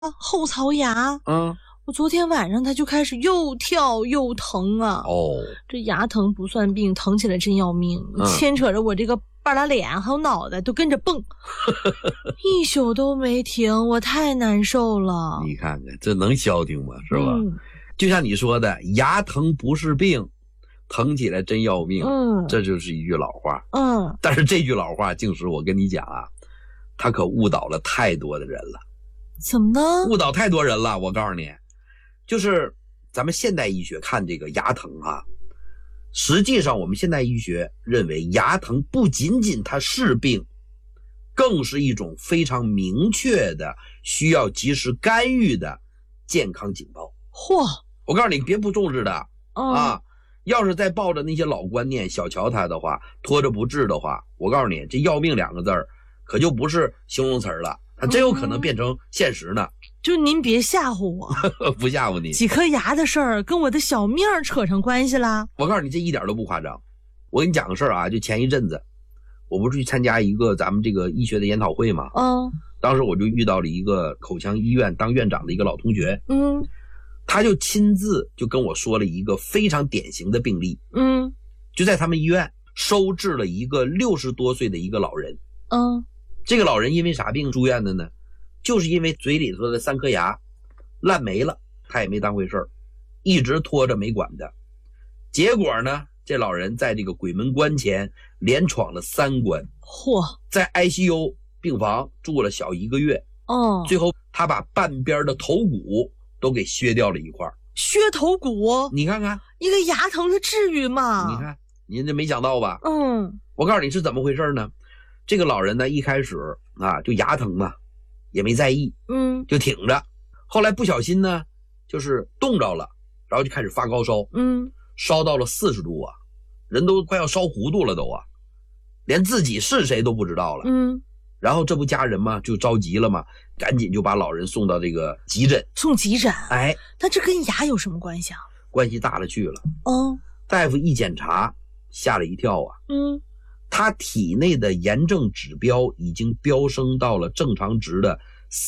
后槽牙。我昨天晚上它就开始又跳又疼啊。这牙疼不算病，疼起来真要命，牵扯着我这个半拉脸还有脑袋都跟着蹦，一宿都没停，我太难受了。 你看看这能消停吗？是吧？就像你说的，牙疼不是病，疼起来真要命。这就是一句老话。但是这句老话，净是我跟你讲啊，他可误导了太多的人了。 怎么呢？ 误导太多人了。我告诉你，就是咱们现代医学看这个牙疼啊，实际上我们现代医学认为牙疼不仅仅它是病，更是一种非常明确的需要及时干预的健康警报。我告诉你，别不重视的要是再抱着那些老观念小瞧它的话，拖着不治的话，我告诉你，这要命两个字儿可就不是形容词了，它真有可能变成现实呢。 就您别吓唬我。 不吓唬你， 几颗牙的事儿跟我的小命扯上关系啦。 我告诉你，这一点都不夸张。我跟你讲个事儿啊，就前一阵子我不是去参加一个咱们这个医学的研讨会嘛。当时我就遇到了一个口腔医院当院长的一个老同学。他就亲自就跟我说了一个非常典型的病例。就在他们医院收治了一个60多岁的一个老人。这个老人因为啥病住院的呢？就是因为嘴里头的3颗牙烂没了，他也没当回事儿，一直拖着没管的。结果呢，这老人在这个鬼门关前连闯了3关。在 ICU 病房住了小1个月。最后他把半边的头骨都给削掉了一块。 削头骨？你看看， 一个牙疼它至于吗？ 你看，您这没想到吧？我告诉你是怎么回事呢？这个老人呢，一开始就牙疼嘛，也没在意，就挺着。后来不小心呢，就是冻着了，然后就开始发高烧，烧到了40度啊，人都快要烧糊涂了都啊，连自己是谁都不知道了。然后这不家人嘛就着急了嘛，赶紧就把老人送到这个急诊。 送急诊？那这跟牙有什么关系啊？ 关系大了去了。大夫一检查，吓了一跳啊。他体内的炎症指标已经飙升到了正常值的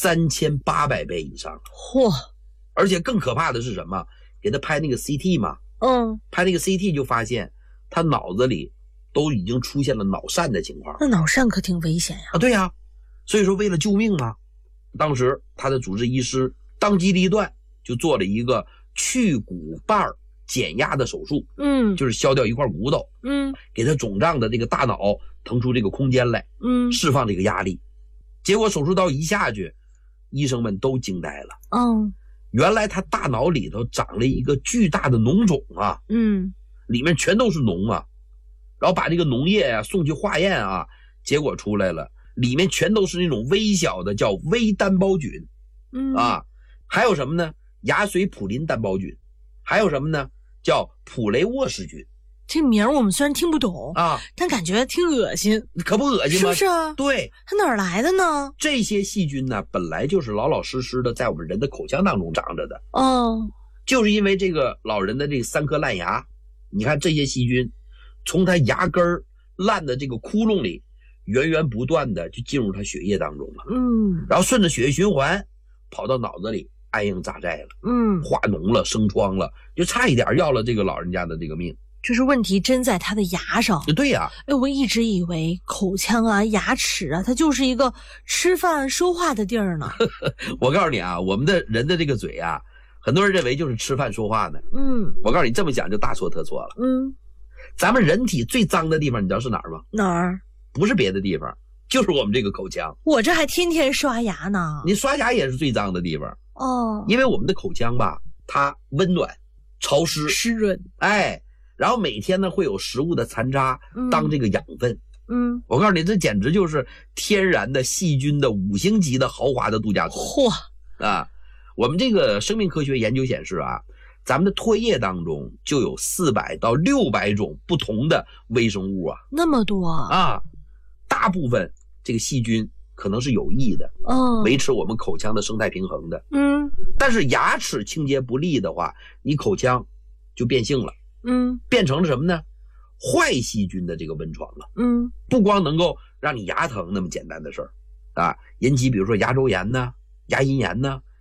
3800倍以上。而且更可怕的是什么？给他拍那个 CT 嘛。拍那个 CT 就发现他脑子里都已经出现了脑疝的情况。 那脑疝可挺危险呀。 对呀，所以说为了救命嘛，当时他的主治医师当机立断就做了一个去骨瓣减压的手术。就是削掉一块骨头，给他肿胀的这个大脑腾出这个空间来，释放这个压力。结果手术刀一下去，医生们都惊呆了。原来他大脑里头长了一个巨大的脓肿啊，里面全都是脓啊。然后把这个脓液送去化验啊，结果出来了，里面全都是那种微小的叫微单胞菌。还有什么呢？牙髓普林单胞菌，还有什么呢？叫普雷沃氏菌。 这名我们虽然听不懂但感觉挺恶心。 可不恶心吗？ 是不是啊？ 对。 它哪儿来的呢？ 这些细菌呢，本来就是老老实实的在我们人的口腔当中长着的。就是因为这个老人的这3颗烂牙，你看这些细菌从他牙根烂的这个窟窿里源源不断的就进入他血液当中了。然后顺着血液循环跑到脑子里安营扎寨了。化脓了，生疮了，就差一点要了这个老人家的这个命。 就是问题真在他的牙上。 对呀。 我一直以为口腔啊牙齿啊它就是一个吃饭说话的地儿呢。 我告诉你啊，我们的人的这个嘴啊，很多人认为就是吃饭说话呢。我告诉你，这么讲就大错特错了。咱们人体最脏的地方你知道是哪儿吗？ 哪儿？ 不是别的地方，就是我们这个口腔。 我这还天天刷牙呢。 你刷牙也是最脏的地方。因为我们的口腔吧，它温暖潮湿湿润。 然后每天呢会有食物的残渣当这个养分。我告诉你，这简直就是天然的细菌的5星级的豪华的度假村。我们这个生命科学研究显示啊，咱们的唾液当中就有400到600种不同的微生物啊。 那么多大部分这个细菌可能是有益的，维持我们口腔的生态平衡的。但是牙齿清洁不力的话，你口腔就变性了。变成了什么呢？坏细菌的这个温床了。不光能够让你牙疼那么简单的事儿引起比如说牙周炎呢、牙龈炎呢，